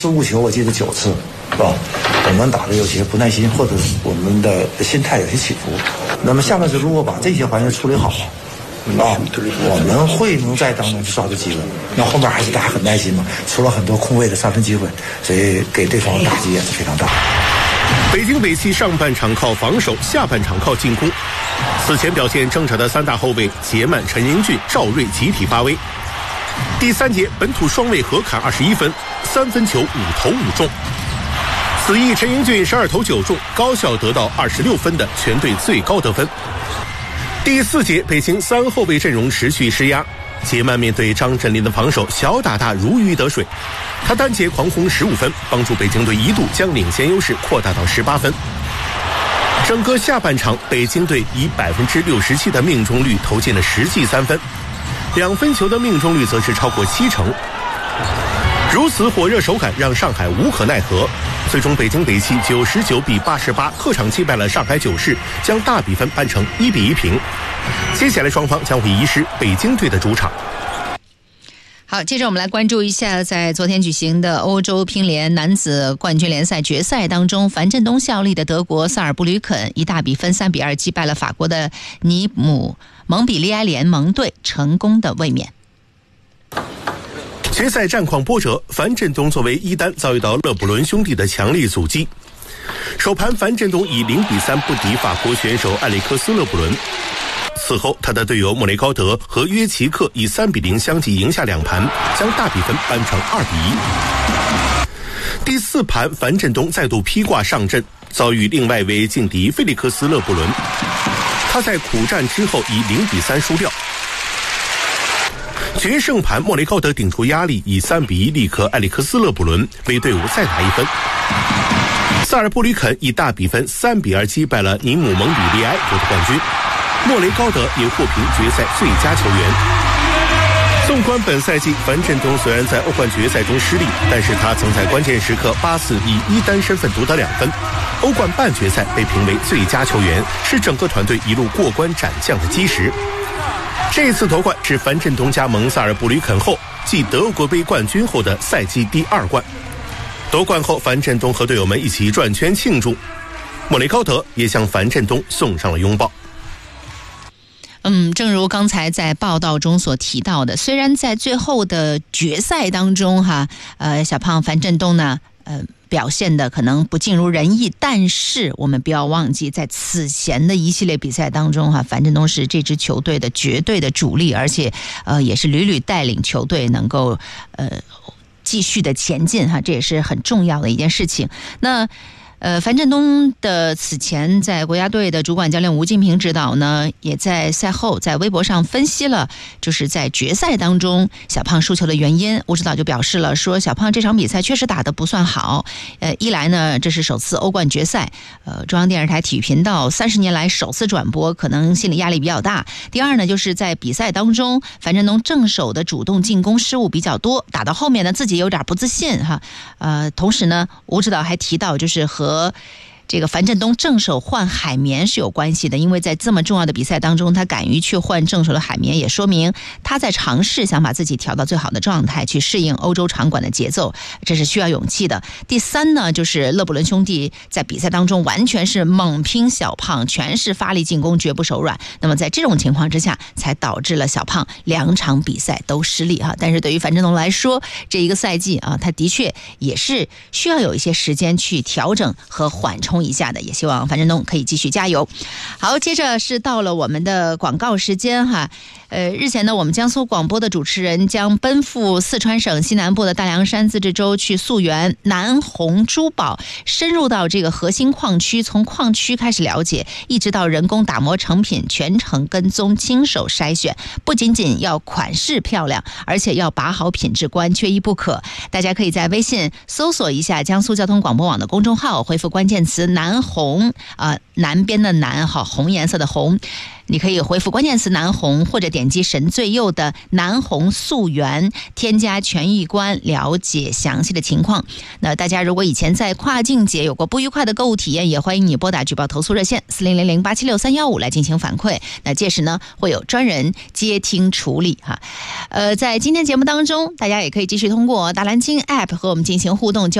误球我记得9次，是吧？我们打的有些不耐心，或者我们的心态有些起伏。那么下半时如果把这些环节处理好，我们会能在当中去抓住机会。那后面还是大家很耐心嘛，出了很多空位的3分机会，所以给对方的打击也是非常大。 北京北汽上半场靠防守，下半场靠进攻。此前表现正常的3大后卫杰曼、陈英俊、赵睿集体发威。第3节本土双卫合砍21分，3分球5投5中。此役陈英俊12投9中，高效得到26分的全队最高得分。第4节北京3后卫阵容持续施压，杰曼面对张镇麟的防守，小打大如鱼得水。他单节狂轰15分，帮助北京队一度将领先优势扩大到18分。整个下半场，北京队以67%的命中率投进了实际3分，2分球的命中率则是超过70%。如此火热手感让上海无可奈何，最终北京北汽99比88客场击败了上海九世，将大比分扳成1比1平。接下来双方将会移师北京队的主场。 好，接着我们来关注一下，在昨天举行的欧洲乒联男子冠军联赛决赛当中，樊振东效力的德国萨尔布吕肯以大比分3比2击败了法国的尼姆蒙彼利埃联盟队，成功的卫冕。 决赛战况波折，樊振东作为一单遭遇到勒布伦兄弟的强力阻击。首盘樊振东以0比3不敌法国选手艾利克斯·勒布伦，此后他的队友莫雷高德和约奇克以3比0相继赢下2盘，将大比分扳成2比1。第4盘樊振东再度披挂上阵，遭遇另外一位劲敌菲利克斯·勒布伦，他在苦战之后以0比3输掉。决胜盘莫雷高德顶出压力，以3比1力克艾利克斯·勒布伦，为队伍再打1分。萨尔布吕肯以大比分3比2击败了尼姆蒙彼利埃，夺得冠军。莫雷高德也获评决赛最佳球员。纵观本赛季，樊振东虽然在欧冠决赛中失利，但是他曾在关键时刻8-4以一单身份夺得2分。欧冠半决赛被评为最佳球员，是整个团队一路过关斩将的基石。这次夺冠是樊振东加盟萨尔布吕肯后继德国杯冠军后的赛季第2冠。夺冠后，樊振东和队友们一起转圈庆祝，莫雷高德也向樊振东送上了拥抱。 正如刚才在报道中所提到的，虽然在最后的决赛当中小胖樊振东呢表现的可能不尽如人意，但是我们不要忘记，在此前的一系列比赛当中樊振东是这支球队的绝对的主力，而且也是屡屡带领球队能够继续的前进这也是很重要的一件事情。那樊振东的此前在国家队的主管教练吴金平指导呢，也在赛后在微博上分析了，就是在决赛当中小胖输球的原因。吴指导就表示了，说小胖这场比赛确实打得不算好。一来呢，这是首次欧冠决赛，中央电视台体育频道30年来首次转播，可能心理压力比较大。第二呢，就是在比赛当中，樊振东正手的主动进攻失误比较多，打到后面呢自己有点不自信同时呢，吴指导还提到，就是和这个樊振东正手换海绵是有关系的，因为在这么重要的比赛当中，他敢于去换正手的海绵，也说明他在尝试想把自己调到最好的状态，去适应欧洲场馆的节奏，这是需要勇气的。第3呢，就是勒布伦兄弟在比赛当中完全是猛拼小胖，全是发力进攻，绝不手软。那么在这种情况之下，才导致了小胖2场比赛都失利但是对于樊振东来说，这一个赛季他的确也是需要有一些时间去调整和缓冲一下的，也希望樊振东可以继续加油。好，接着是到了我们的广告时间日前呢，我们江苏广播的主持人将奔赴四川省西南部的大凉山自治州去溯源南红珠宝，深入到这个核心矿区，从矿区开始了解，一直到人工打磨成品，全程跟踪，亲手筛选，不仅仅要款式漂亮，而且要把好品质关，缺一不可。大家可以在微信搜索一下江苏交通广播网的公众号，回复关键词南红南边的南红颜色的红， 你可以回复关键词南红，或者点击神最右的南红溯源，添加权益官了解详细的情况。那大家如果以前在跨境节有过不愉快的购物体验，也欢迎你拨打举报投诉热线4000876315来进行反馈。那届时呢，会有专人接听处理哈。在今天节目当中，大家也可以继续通过大蓝鲸 App 和我们进行互动。